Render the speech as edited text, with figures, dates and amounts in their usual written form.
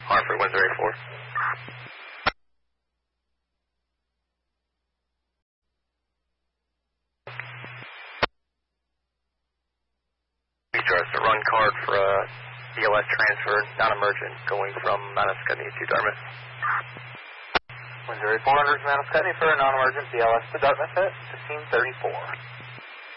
Hartford, Windsor 84. Feature us a run card for BLS transfer, non-emergent, going from Mount Escutney to Dartmouth. Windsor 8400 Mount Escutney for a non-emergent BLS to Dartmouth at 1534.